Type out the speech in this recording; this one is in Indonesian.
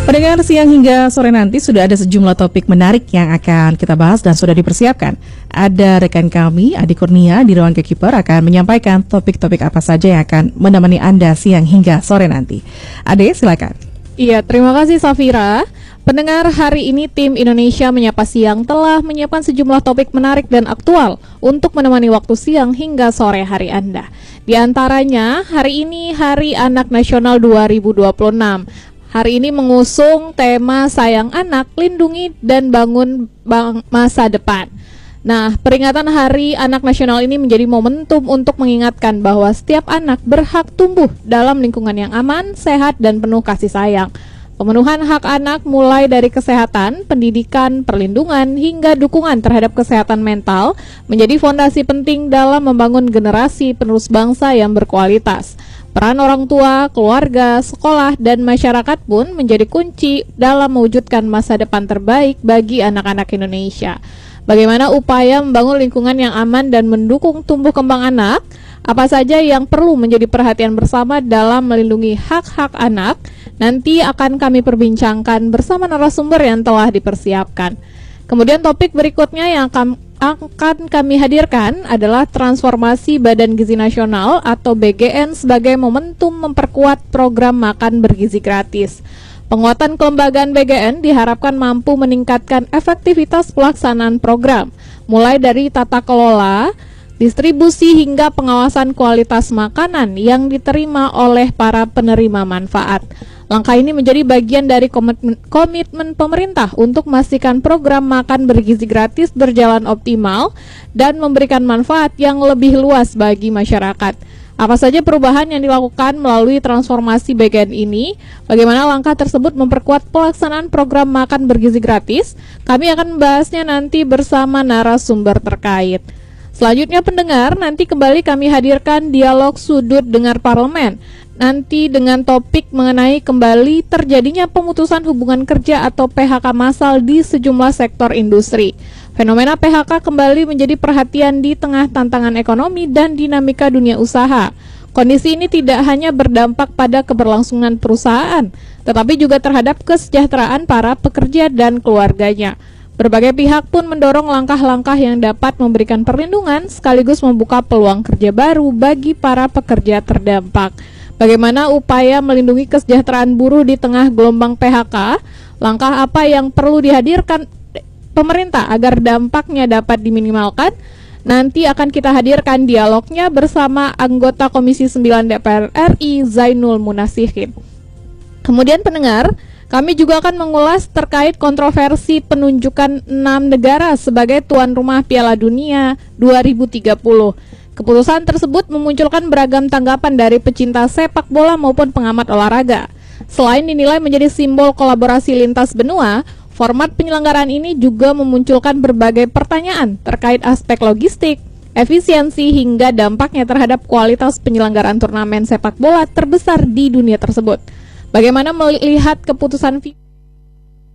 Pendengar, siang hingga sore nanti sudah ada sejumlah topik menarik yang akan kita bahas dan sudah dipersiapkan. Ada rekan kami, Adi Kurnia di Ruang Keeper akan menyampaikan topik-topik apa saja yang akan menemani Anda siang hingga sore nanti. Ade, silakan. Iya, terima kasih Safira. Pendengar, hari ini tim Indonesia Menyapa Siang telah menyiapkan sejumlah topik menarik dan aktual untuk menemani waktu siang hingga sore hari Anda. Di antaranya, hari ini Hari Anak Nasional 2026. Hari ini mengusung tema Sayang Anak, Lindungi dan Bangun Masa Depan. Nah, peringatan Hari Anak Nasional ini menjadi momentum untuk mengingatkan bahwa setiap anak berhak tumbuh dalam lingkungan yang aman, sehat, dan penuh kasih sayang. Pemenuhan hak anak mulai dari kesehatan, pendidikan, perlindungan, hingga dukungan terhadap kesehatan mental menjadi fondasi penting dalam membangun generasi penerus bangsa yang berkualitas. Peran orang tua, keluarga, sekolah, dan masyarakat pun menjadi kunci dalam mewujudkan masa depan terbaik bagi anak-anak Indonesia. Bagaimana upaya membangun lingkungan yang aman dan mendukung tumbuh kembang anak? Apa saja yang perlu menjadi perhatian bersama dalam melindungi hak-hak anak? Nanti akan kami perbincangkan bersama narasumber yang telah dipersiapkan. Kemudian topik berikutnya yang akan kami hadirkan adalah transformasi Badan Gizi Nasional atau BGN sebagai momentum memperkuat program makan bergizi gratis. Penguatan kelembagaan BGN diharapkan mampu meningkatkan efektivitas pelaksanaan program, mulai dari tata kelola, distribusi hingga pengawasan kualitas makanan yang diterima oleh para penerima manfaat. Langkah ini menjadi bagian dari komitmen pemerintah untuk memastikan program makan bergizi gratis berjalan optimal dan memberikan manfaat yang lebih luas bagi masyarakat. Apa saja perubahan yang dilakukan melalui transformasi BGN ini? Bagaimana langkah tersebut memperkuat pelaksanaan program makan bergizi gratis? Kami akan membahasnya nanti bersama narasumber terkait. Selanjutnya pendengar, nanti kembali kami hadirkan dialog sudut dengar parlemen. Nanti dengan topik mengenai kembali terjadinya pemutusan hubungan kerja atau PHK massal di sejumlah sektor industri. Fenomena PHK kembali menjadi perhatian di tengah tantangan ekonomi dan dinamika dunia usaha. Kondisi ini tidak hanya berdampak pada keberlangsungan perusahaan, tetapi juga terhadap kesejahteraan para pekerja dan keluarganya. Berbagai pihak pun mendorong langkah-langkah yang dapat memberikan perlindungan sekaligus membuka peluang kerja baru bagi para pekerja terdampak. Bagaimana upaya melindungi kesejahteraan buruh di tengah gelombang PHK? Langkah apa yang perlu dihadirkan pemerintah agar dampaknya dapat diminimalkan? Nanti akan kita hadirkan dialognya bersama anggota Komisi 9 DPR RI Zainul Munasihin. Kemudian pendengar, kami juga akan mengulas terkait kontroversi penunjukan 6 negara sebagai tuan rumah Piala Dunia 2030. Keputusan tersebut memunculkan beragam tanggapan dari pecinta sepak bola maupun pengamat olahraga. Selain dinilai menjadi simbol kolaborasi lintas benua, format penyelenggaraan ini juga memunculkan berbagai pertanyaan terkait aspek logistik, efisiensi, hingga dampaknya terhadap kualitas penyelenggaraan turnamen sepak bola terbesar di dunia tersebut. Bagaimana melihat keputusan FIFA